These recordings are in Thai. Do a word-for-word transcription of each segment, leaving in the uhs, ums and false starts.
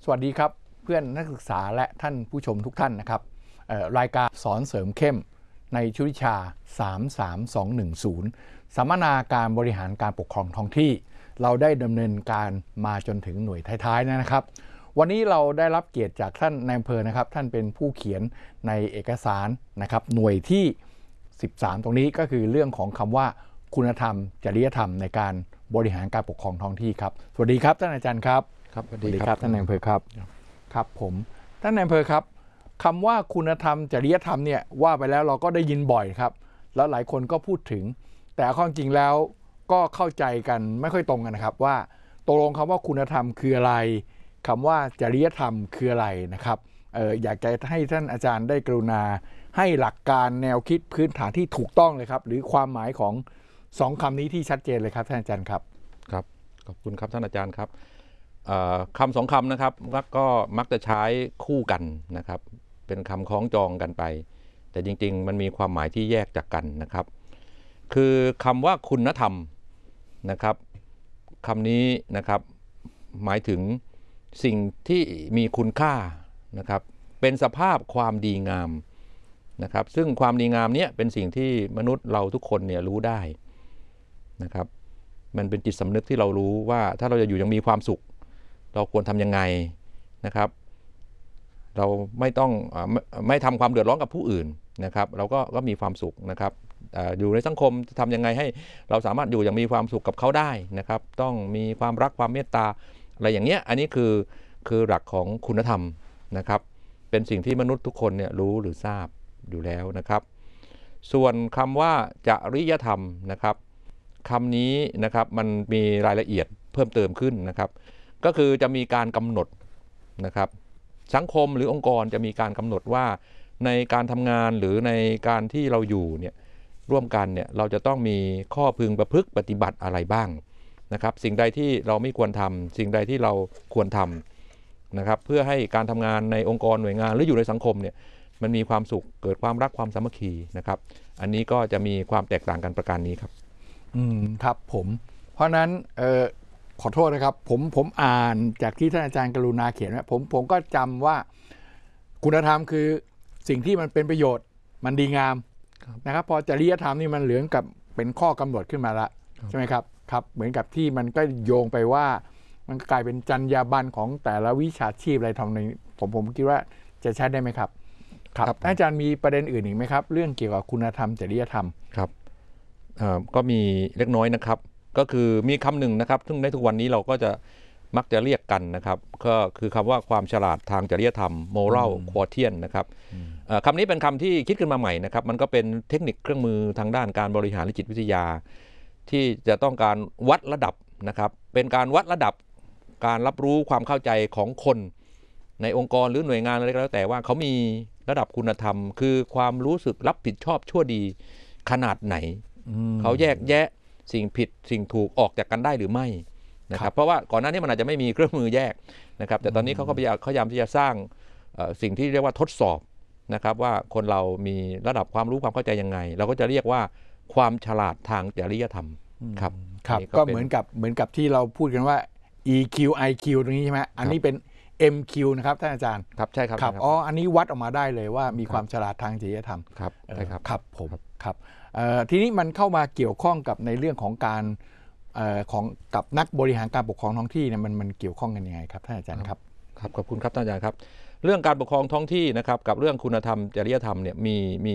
สวัสดีครับเพื่อนนักศึกษาและท่านผู้ชมทุกท่านนะครับรายการสอนเสริมเข้มในชุดวิชาสาม สาม สอง หนึ่ง ศูนย์สัมมนาการบริหารการปกครองท้องที่เราได้ดำเนินการมาจนถึงหน่วยท้ายๆนะครับวันนี้เราได้รับเกียรติจากท่านนายอำเภอนะครับท่านเป็นผู้เขียนในเอกสารนะครับหน่วยที่สิบสามตรงนี้ก็คือเรื่องของคำว่าคุณธรรมจริยธรรมในการบริหารการปกครองท้องที่ครับสวัสดีครับท่านอาจารย์ครับครับสวัสดีครับท่านนายอำเภอครับครับผมท่านนายอำเภอครับคำว่าคุณธรรมจริยธรรมเนี่ยว่าไปแล้วเราก็ได้ยินบ่อยครับแล้วหลายคนก็พูดถึงแต่ข้อจริงแล้วก็เข้าใจกันไม่ค่อยตรงกันนะครับว่าตกลงคำว่าคุณธรรมคืออะไรคำว่าจริยธรรมคืออะไรนะครับเอออยากจะให้ท่านอาจารย์ได้กรุณาให้หลักการแนวคิดพื้นฐานที่ถูกต้องเลยครับหรือความหมายของสองคำนี้ที่ชัดเจนเลยครับท่านอาจารย์ครับครับขอบคุณครับท่านอาจารย์ครับคำสองคำนะครับก็มักจะใช้คู่กันนะครับเป็นคำคล้องจองกันไปแต่จริงๆมันมีความหมายที่แยกจากกันนะครับคือคำว่าคุณธรรมนะครับคำนี้นะครับหมายถึงสิ่งที่มีคุณค่านะครับเป็นสภาพความดีงามนะครับซึ่งความดีงามเนี้ยเป็นสิ่งที่มนุษย์เราทุกคนเนี่ยรู้ได้นะครับมันเป็นจิตสำนึกที่เรารู้ว่าถ้าเราจะอยู่ยังมีความสุขเราควรทำยังไงนะครับเราไม่ต้องไม่ไม่ทำความเดือดร้อนกับผู้อื่นนะครับเราก็ก็มีความสุขนะครับ อ, อยู่ในสังคมทำยังไงให้เราสามารถอยู่อย่างมีความสุขกับเขาได้นะครับต้องมีความรักความเมตตาอะไรอย่างเงี้ยอันนี้คือคือหลักของคุณธรรมนะครับเป็นสิ่งที่มนุษย์ทุกคนเนี่ยรู้หรือทราบอยู่แล้วนะครับส่วนคำว่าจริยธรรมนะครับคำนี้นะครับมันมีรายละเอียดเพิ่มเติมขึ้นนะครับก็คือจะมีการกำหนดนะครับสังคมหรือองค์กรจะมีการกำหนดว่าในการทำงานหรือในการที่เราอยู่เนี่ยร่วมกันเนี่ยเราจะต้องมีข้อพึงประพฤติปฏิบัติอะไรบ้างนะครับสิ่งใดที่เราไม่ควรทำสิ่งใดที่เราควรทำนะครับเพื่อให้การทำงานในองค์กรหน่วยงานหรืออยู่ในสังคมเนี่ยมันมีความสุขเกิดความรักความสามัคคีนะครับอันนี้ก็จะมีความแตกต่างกันประการนี้ครับอืมครับผมเพราะนั้นเอ่อขอโทษนะครับผมผมอ่านจากที่ท่านอาจารย์กรุณาเขียนไว้ผมผมก็จำว่าคุณธรรมคือสิ่งที่มันเป็นประโยชน์มันดีงามนะครับพอจริยธรรมนี่มันเหลืองกับเป็นข้อกำหนดขึ้นมาละใช่ไหมครับครับเหมือนกับที่มันก็โยงไปว่ามันกลายเป็นจรรยาบรรณของแต่ละวิชาชีพอะไรทำในผมผมคิดว่าจะใช้ได้ไหมครับครับท่านอาจารย์มีประเด็นอื่นอีกไหมครับเรื่องเกี่ยวกับคุณธรรมจริยธรรมครับก็มีเล็กน้อยนะครับก็คือมีคำหนึ่งนะครับซึ่งในทุกวันนี้เราก็จะมักจะเรียกกันนะครับก็คือคำว่าความฉลาดทางจริยธรรม moral quotient นะครับคำนี้เป็นคำที่คิดขึ้นมาใหม่นะครับมันก็เป็นเทคนิคเครื่องมือทางด้านการบริหารจิตวิทยาที่จะต้องการวัดระดับนะครับเป็นการวัดระดับการรับรู้ความเข้าใจของคนในองค์กรหรือหน่วยงานอะไรก็แล้วแต่ว่าเขามีระดับคุณธรรมคือความรู้สึกรับผิดชอบชั่วดีขนาดไหนเขาแยกแยะสิ่งผิดสิ่งถูกออกจากกันได้หรือไม่นะครับเพราะว่าก่อนหน้านี้มันอาจจะไม่มีเครื่องมือแยกนะครับแต่ตอนนี้เขาก็พยายามพยายามที่จะสร้างสิ่งที่เรียกว่าทดสอบนะครับว่าคนเรามีระดับความรู้ความเข้าใจยังไงเราก็จะเรียกว่าความฉลาดทางจริยธรรมครับครับก็เหมือนกับเหมือนกับที่เราพูดกันว่า อี คิว ไอ คิว ตรงนี้ใช่ไหมอันนี้เป็น เอ็ม คิว นะครับท่านอาจารย์ครับใช่ครับครับอ๋ออันนี้วัดออกมาได้เลยว่ามีความฉลาดทางจริยธรรมครับใช่ครับครับผมครับทีนี้มันเข้ามาเกี่ยวข้องกับในเรื่องของการของกับนักบริหารการปกครองท้องที่เนี่ยมันมันเกี่ยวข้องกันยังไงครับท่านอาจารย์ครับครับขอบคุณครับท่านอาจารย์ครับเรื่องการปกครองท้องที่นะครับกับเรื่องคุณธรรมจริยธรรมเนี่ยมีมี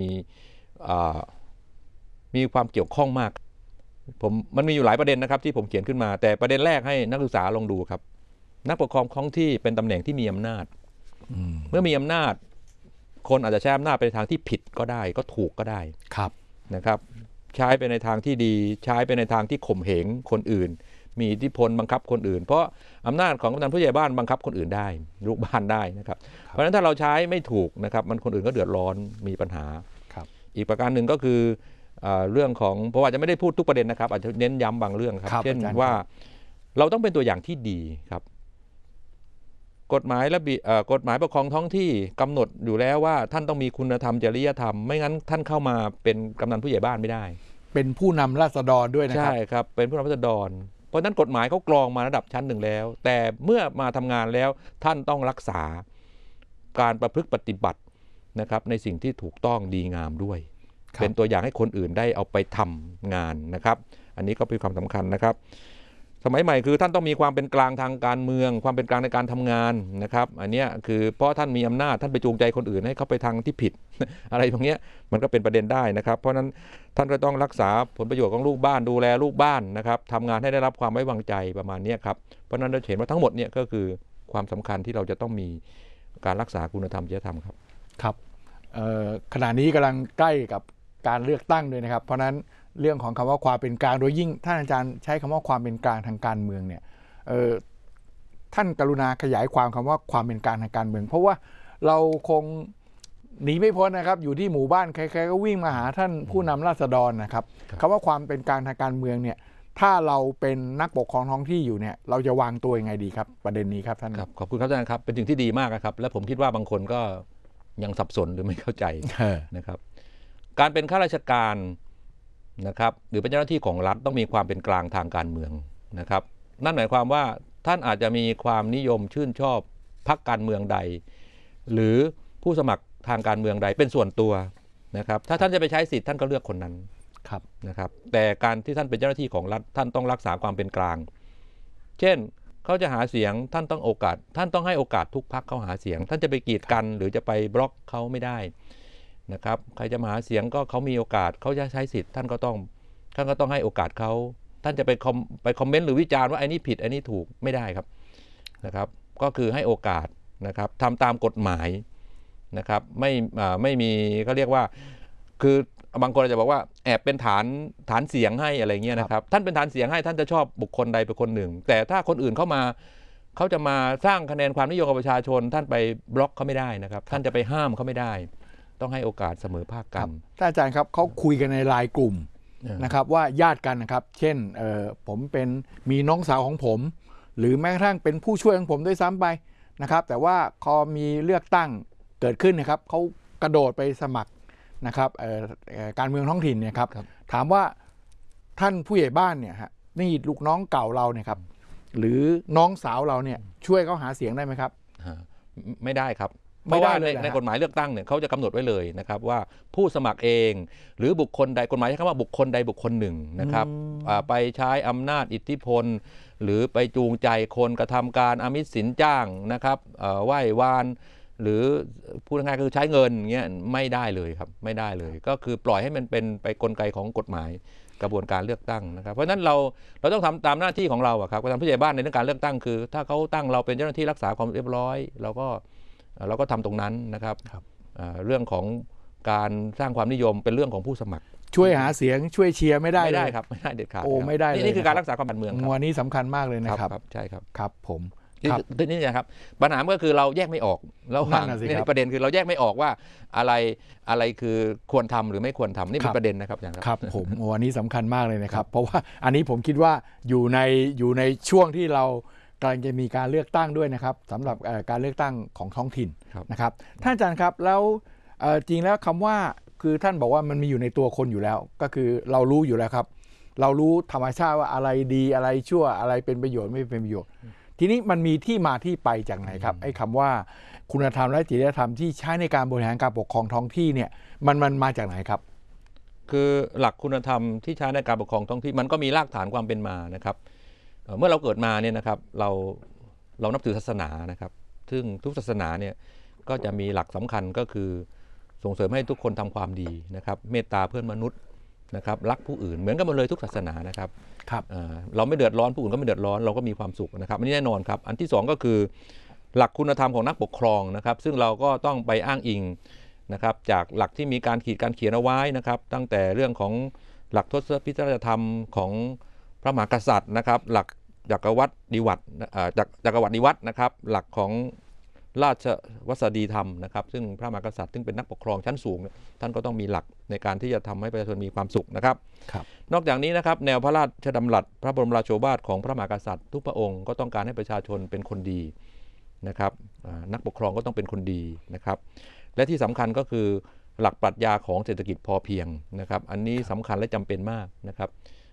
มีความเกี่ยวข้องมากผมมันมีอยู่หลายประเด็นนะครับที่ผมเขียนขึ้นมาแต่ประเด็นแรกให้นักศึกษาลองดูครับนักปกครองท้องที่เป็นตำแหน่งที่มีอำนาจเมื่อมีอำนาจคนอาจจะใช้อำนาจไปในทางที่ผิดก็ได้ก็ถูกก็ได้ครับนะครับใช้ไปในทางที่ดีใช้ไปในทางที่ข่มเหงคนอื่นมีอิทธิพลบังคับคนอื่นเพราะอำนาจของกำนันผู้ใหญ่บ้านบังคับคนอื่นได้ลูกบ้านได้นะครับเพราะฉะนั้นถ้าเราใช้ไม่ถูกนะครับมันคนอื่นก็เดือดร้อนมีปัญหาอีกประการหนึ่งก็คือเรื่องของเพราะว่าจะไม่ได้พูดทุกประเด็นนะครับอาจจะเน้นย้ำบางเรื่องครับเช่นว่าเราต้องเป็นตัวอย่างที่ดีครับกฎหมายระเบียบกฎหมายปกครองท้องที่กำหนดอยู่แล้วว่าท่านต้องมีคุณธรรมจริยธรรมไม่งั้นท่านเข้ามาเป็นกำนันผู้ใหญ่บ้านไม่ได้เป็นผู้นำราษฎรด้วยนะครับใช่ครับเป็นผู้นำราษฎรเพราะฉะนั้นกฎหมายเขากรองมาระดับชั้นหนึ่งแล้วแต่เมื่อมาทำงานแล้วท่านต้องรักษาการประพฤติปฏิบัตินะครับในสิ่งที่ถูกต้องดีงามด้วยเป็นตัวอย่างให้คนอื่นได้เอาไปทำงานนะครับอันนี้ก็เป็นความสำคัญนะครับสมัยใหม่คือท่านต้องมีความเป็นกลางทางการเมืองความเป็นกลางในการทำงานนะครับอันนี้คือเพราะท่านมีอำนาจท่านไปจูงใจคนอื่นให้เขาไปทางที่ผิด อะไรตรงนี้มันก็เป็นประเด็นได้นะครับเพราะฉะนั้นท่านก็ต้องรักษาผลประโยชน์ของลูกบ้านดูแลลูกบ้านนะครับทำงานให้ได้รับความไว้วางใจประมาณนี้ครับเพราะฉะนั้นเราเห็นว่าทั้งหมดเนี่ยก็คือความสำคัญที่เราจะต้องมีการรักษาคุณธรรมจริยธรรมครับครับขณะนี้กำลังใกล้กับการเลือกตั้งด้วยนะครับเพราะฉะนั้นเรื่องของคำว่าความเป็นกลางโดยยิ่งท่านอาจารย์ใช้คำว่าความเป็นกลางทางการเมืองเนี่ยท่านกรุณาขยายความคำว่าความเป็นกลางทางการเมืองเพราะว่าเราคงหนีไม่พ้นนะครับอยู่ที่หมู่บ้านใครๆก็วิ่งมาหาท่านผู้นำราษฎรนะครับคำว่าความเป็นกลางทางการเมืองเนี่ยถ้าเราเป็นนักปกครองท้องที่อยู่เนี่ยเราจะวางตัวยังไงดีครับประเด็นนี้ครับท่านครับขอบคุณครับท่านครับเป็นสิ่งที่ดีมากครับและผมคิดว่าบางคนก็ยังสับสนหรือไม่เข้าใจนะครับการเป็นข้าราชการนะครับหรือเป็นเจ้าหน้าที่ของรัฐต้องมีความเป็นกลางทางการเมืองนะครับนั่นหมายความว่าท่านอาจจะมีความนิยมชื่นชอบพรรคการเมืองใดหรือผู้สมัครทางการเมืองใดเป็นส่วนตัวนะครับถ้าท่านจะไปใช้สิทธิ์ท่านก็เลือกคนนั้นนะครับแต่การที่ท่านเป็นเจ้าหน้าที่ของรัฐท่านต้องรักษาความเป็นกลางเช่นเขาจะหาเสียงท่านต้องโอกาสท่านต้องให้โอกาสทุกพรรคเขาหาเสียงท่านจะไปกีดกันหรือจะไปบล็อกเขาไม่ได้นะครับใครจะมาหาเสียงก็เขามีโอกาสเขาจะใช้สิทธิ์ท่านก็ต้องท่านก็ต้องให้โอกาสเขาท่านจะไปคอมไปคอมเมนต์หรือวิจารณ์ว่าไอ้นี่ผิดไอ้นี่ถูกไม่ได้ครับนะครับก็คือให้โอกาสนะครับทำตามกฎหมายนะครับไม่ไม่มีเขาเรียกว่าคือบางคนจะบอกว่าแอบเป็นฐานฐานเสียงให้อะไรเงี้ยนะครับท่านเป็นฐานเสียงให้ท่านจะชอบบุคคลใดเป็นคนหนึ่งแต่ถ้าคนอื่นเข้ามาเขาจะมาสร้างคะแนนความนิยมกับประชาชนท่านไปบล็อกเขาไม่ได้นะครับท่านจะไปห้ามเขาไม่ได้ต้องให้โอกาสเสมอภาคกันท่านอาจารย์ครับเขาคุยกันในไลน์กลุ่มนะครับว่าญาติกันนะครับเช่นผมเป็นมีน้องสาวของผมหรือแม้กระทั่งเป็นผู้ช่วยของผมด้วยซ้ำไปนะครับแต่ว่าพอมีเลือกตั้งเกิดขึ้นนะครับเขากระโดดไปสมัครนะครับการเมืองท้องถิ่นเนี่ยครับถามว่าท่านผู้ใหญ่บ้านเนี่ยฮะนี่ลูกน้องเก่าเราเนี่ยครับหรือน้องสาวเราเนี่ยช่วยเขาหาเสียงได้ไหมครับไม่ได้ครับเพราะว่าในในกฎหมายเลือกตั้งเนี่ยเขาจะกำหนดไว้เลยนะครับว่าผู้สมัครเองหรือบุคคลใดกฎหมายใช้คำว่าบุคคลใดบุคคลหนึ่งนะครับไปใช้อำนาจอิทธิพลหรือไปจูงใจคนกระทำการอามิสสินจ้างนะครับไหว้วานหรือพูดง่ายๆคือใช้เงินเงี้ยไม่ได้เลยครับไม่ได้เลยก็คือปล่อยให้มันเป็นไปกลไกของกฎหมายกระบวนการเลือกตั้งนะครับเพราะฉะนั้นเราเราต้องทำตามหน้าที่ของเราครับการผู้ใหญ่บ้านในเรื่องการเลือกตั้งคือถ้าเขาตั้งเราเป็นเจ้าหน้าที่รักษาความเรียบร้อยเราก็เราก็ทำตรงนั้นนะครับเรื่องของการสร้างความนิยมเป็นเรื่องของผู้สมัครช่วยหาเสียงช่วยเชียร์ไม่ได้ไม่ได้ครับไม่ได้เด็ดขาดโอ้ไม่ได้เลยนี่คือการรักษาความบันเมืองวันนี้สำคัญมากเลยนะครับใช่ครับครับผมนี่นะครับปัญหาก็คือเราแยกไม่ออกแล้วประเด็นคือเราแยกไม่ออกว่าอะไรอะไรคือควรทำหรือไม่ควรทำนี่เป็นประเด็นนะครับครับผมวันนี้สำคัญมากเลยนะครับเพราะว่าอันนี้ผมคิดว่าอยู่ในอยู่ในช่วงที่เรากำลังจะมีการเลือกตั้งด้วยนะครับสำหรับการเลือกตั้งของท้องถิ่นนะครับท่านอาจารย์ครับแล้วจริงแล้วคำว่าคือท่านบอกว่ามันมีอยู่ในตัวคนอยู่แล้วก็คือเรารู้อยู่แล้วครับเรารู้ธรรมชาติว่าอะไรดีอะไรชั่วอะไรเป็นประโยชน์ไม่เป็นประโยชน์ทีนี้มันมีที่มาที่ไปจากไหนครับไอ้คำว่าคุณธรรมและจริยธรรมที่ใช้ในการบริหารการปกครองท้องที่เนี่ยมันมันมาจากไหนครับคือหลักคุณธรรมที่ใช้ในการปกครองท้องที่มันก็มีรากฐานความเป็นมานะครับเมื่อเราเกิดมาเนี่ยนะครับเราเรานับถือศาสนานะครับซึ่งทุกศาสนาเนี่ยก็จะมีหลักสำคัญก็คือส่งเสริมให้ทุกคนทำความดีนะครับเมตตาเพื่อนมนุษย์นะครับรักผู้อื่นเหมือนกันหมดเลยทุกศาสนานะครับเราไม่เดือดร้อนผู้อื่นก็ไม่เดือดร้อนเราก็มีความสุขนะครับอันนี้แน่นอนครับอันที่สองก็คือหลักคุณธรรมของนักปกครองนะครับซึ่งเราก็ต้องไปอ้างอิงนะครับจากหลักที่มีการขีดการเขียนเอาไว้นะครับตั้งแต่เรื่องของหลักทศพิธราชธรรมของพระมหากษัตริย์นะครับหลักจักรวรรดิวัตรจักจักรวรรดิวัตรนะครับหลักของราชวสดีธรรมนะครับซึ่งพระมหากษัตริย์ซึ่งเป็นนักปกครองชั้นสูงท่านก็ต้องมีหลักในการที่จะทำให้ประชาชนมีความสุขนะครับนอกจากนี้นะครับแนวพระราชดำรัสพระบรมราโชวาทของพระมหากษัตริย์ทุกพระองค์ก็ต้องการให้ประชาชนเป็นคนดีนะครับนักปกครองก็ต้องเป็นคนดีนะครับและที่สำคัญก็คือหลักปรัชญาของเศรษฐกิจพอเพียงนะครับอันนี้สำคัญและจำเป็นมากนะครับ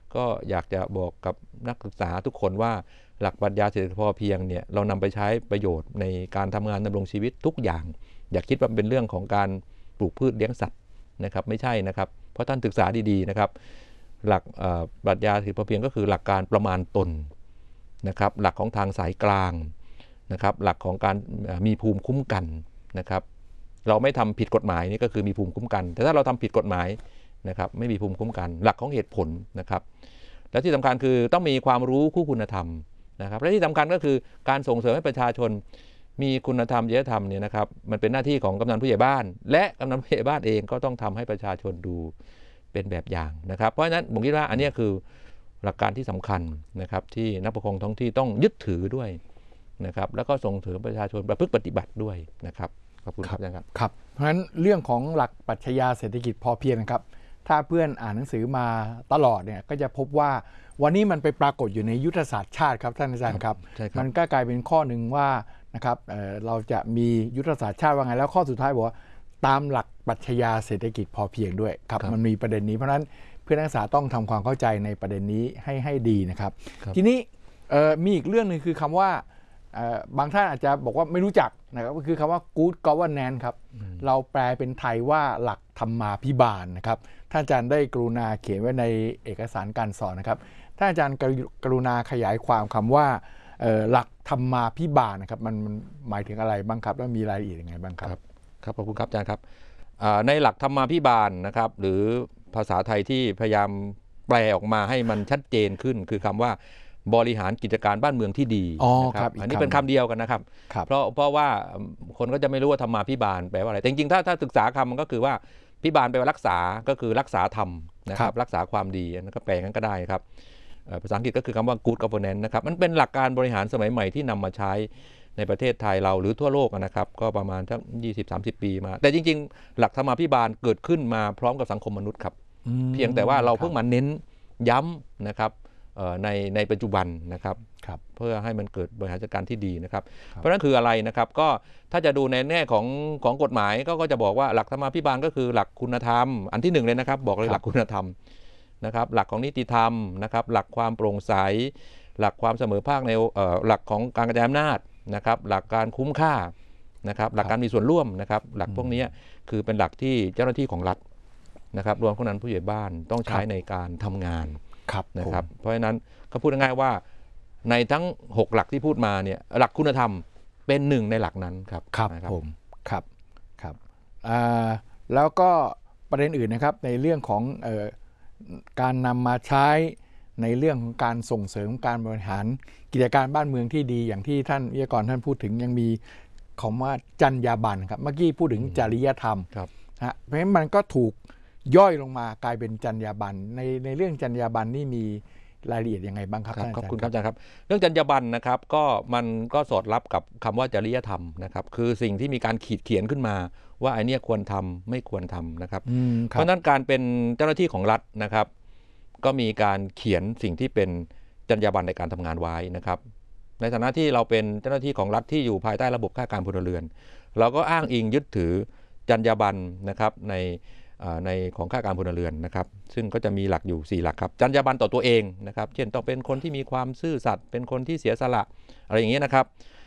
ก็อยากจะบอกกับนักศึกษาทุกคนว่าหลักปรัชญาเศรษฐกิจพอเพียงเนี่ยเรานำไปใช้ประโยชน์ในการทำงานดำรงชีวิตทุกอย่างอย่าคิดว่าเป็นเรื่องของการปลูกพืชเลี้ยงสัตว์นะครับไม่ใช่นะครับเพราะท่านศึกษาดีๆนะครับหลักปรัชญาเศรษฐกิจพอเพียงก็คือหลักการประมาณตนนะครับหลักของทางสายกลางนะครับหลักของการมีภูมิคุ้มกันนะครับเราไม่ทำผิดกฎหมายนี่ก็คือมีภูมิคุ้มกันแต่ถ้าเราทำผิดกฎหมายนะครับไม่มีภูมิคุ้มกันหลักของเหตุผลนะครับและที่สำคัญคือต้องมีความรู้คู่คุณธรรมนะครับและที่สำคัญก็คือการส่งเสริมให้ประชาชนมีคุณธรรมจริยธรรมเนี่ยนะครับมันเป็นหน้าที่ของกำนันผู้ใหญ่บ้านและกำนันผู้ใหญ่บ้านเองก็ต้องทำให้ประชาชนดูเป็นแบบอย่างนะครับเพราะฉะนั้นผมคิดว่าอันนี้คือหลักการที่สำคัญนะครับที่นักปกครองท้องที่ต้องยึดถือด้วยนะครับแล้วก็ส่งเสริมประชาชนประพฤติปฏิบัติด้วยนะครับขอบคุณครับอาจารย์ครับครับเพราะฉะนั้นเรื่องของหลักปรัชญาเศรษฐกิจพอเพียงนะครับถ้าเพื่อนอ่านหนังสือมาตลอดเนี่ยก็จะพบว่าวันนี้มันไปปรากฏอยู่ในยุทธศาสตร์ชาติครับท่านอาจารย์ครับมันก็กลายเป็นข้อหนึ่งว่านะครับ เอ่อ เราจะมียุทธศาสตร์ชาติว่าไงแล้วข้อสุดท้ายบอกว่าตามหลักปรัชญาเศรษฐกิจพอเพียงด้วยครับมันมีประเด็นนี้เพราะฉะนั้นเพื่อนนักศึกษาต้องทำความเข้าใจในประเด็นนี้ให้ให้ดีนะครับทีนี้มีอีกเรื่องนึงคือคำว่าบางท่านอาจจะบอกว่าไม่รู้จักนะครับก็คือคำว่า good governance ครับเราแปลเป็นไทยว่าหลักธรรมาภิบาลนะครับท่านอาจารย์ได้กรุณาเขียนไว้ในเอกสารการสอนนะครับท่านอาจารย์กรุณาขยายความคำว่าหลักธรรมาภิบาลนะครับมันหมายถึงอะไรบ้างครับแล้วมีรายละเอียดยังไงบ้างครับครับขอบคุณครับอาจารย์ครับในหลักธรรมาภิบาลนะครับหรือภาษาไทยที่พยายามแปลออกมาให้มันชัดเจนขึ้นคือคำว่าบริหารกิจการบ้านเมืองที่ดีนะครับอันนี้เป็นคำเดียวกันนะครับเพราะเพราะว่าคนก็จะไม่รู้ว่าธรรมาภิบาลแปลว่าอะไรแต่จริงๆถ้าถ้าศึกษาคำมันก็คือว่าภิบาลแปลว่ารักษาก็คือรักษาธรรมนะครับรักษาความดีอันนั้นก็แปลงั้นก็ได้ครับภาษาอังกฤษก็คือคำว่า good governance นะครับมันเป็นหลักการบริหารสมัยใหม่ที่นำมาใช้ในประเทศไทยเราหรือทั่วโลกนะครับก็ประมาณสัก ยี่สิบถึงสามสิบ ปีมาแต่จริงๆหลักธรรมาภิบาลเกิดขึ้นมาพร้อมกับสังคมมนุษย์ครับเพียงแต่ว่าเราเพิ่งมาเน้นย้ำนะครับในในปัจจุบันนะครับเพื่อให้มันเกิดบริหารจัดการที่ดีนะครับเพราะนั้นคืออะไรนะครับก็ถ้าจะดูในแง่ของของกฎหมายก็ก็จะบอกว่าหลักธรรมาภิบาลก็คือหลักคุณธรรมอันที่หนึ่งเลยนะครับบอกเลยหลักคุณธรรมนะครับหลักของนิติธรรมนะครับหลักความโปร่งใสหลักความเสมอภาคในหลักของการกระจายอำนาจนะครับหลักการคุ้มค่านะครับหลักการมีส่วนร่วมนะครับหลักพวกนี้คือเป็นหลักที่เจ้าหน้าที่ของรัฐนะครับรวมกำนันผู้ใหญ่บ้านต้องใช้ในการทำงานนะครับเพราะฉะนั้นก็พูดง่ายๆว่าในทั้งหกหลักที่พูดมาเนี่ยหลักคุณธรรมเป็นหนึ่งในหลักนั้นครับครับผมครับครับแล้วก็ประเด็นอื่นนะครับในเรื่องของเอ่อการนำมาใช้ในเรื่องของการส่งเสริมการบริหารกิจการบ้านเมืองที่ดีอย่างที่ท่านวิทยากรท่านพูดถึงยังมีคำว่าจรรยาบรรณครับเมื่อกี้พูดถึงจริยธรรมนะเพราะฉะนั้นมันก็ถูกย่อยลงมากลายเป็นจรรยาบรรณในในเรื่องจรรยาบรรณนี่มีรายละเอียดยังไงบ้างครับขอบคุณครับอาจารย์ครับเรื่องจรรยาบรรณนะครับก็มันก็สอดรับกับคำว่าจริยธรรมนะครับคือสิ่งที่มีการขีดเขียนขึ้นมาว่าไอ้นี่ควรทำไม่ควรทำนะครับเพราะนั้นการเป็นเจ้าหน้าที่ของรัฐนะครับก็มีการเขียนสิ่งที่เป็นจรรยาบรรณในการทำงานไว้นะครับในฐานะที่เราเป็นเจ้าหน้าที่ของรัฐที่อยู่ภายใต้ระบบข้าราชการพลเรือนเราก็อ้างอิงยึดถือจรรยาบรรณนะครับในในของข้าราชการพลเรือนนะครับซึ่งก็จะมีหลักอยู่สี่หลักครับจรรยาบรรณต่อตัวเองนะครับเช่นต้องเป็นคนที่มีความซื่อสัตย์เป็นคนที่เสียสละอะไรอย่างเงี้ยนะครับ